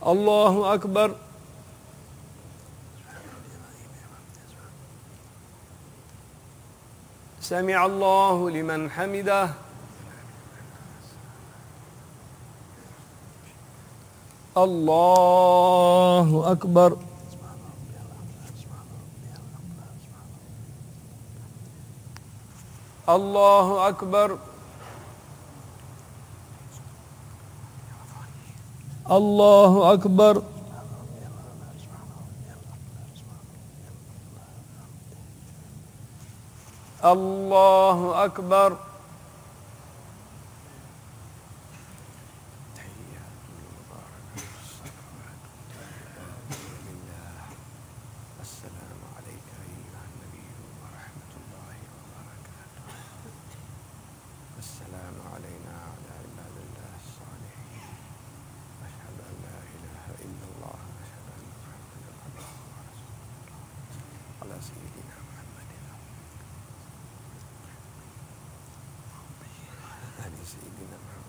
الله أكبر. سمع الله لمن حمده. الله أكبر. الله أكبر. الله أكبر. الله أكبر. السلام عليك أيها النبي ورحمة الله وبركاته. السلام علينا وعلى عباد الله الصالحين. أشهد أن لا إله إلا الله وأشهد أن محمدا عبده ورسوله. على سيدنا محمد آل سيدنا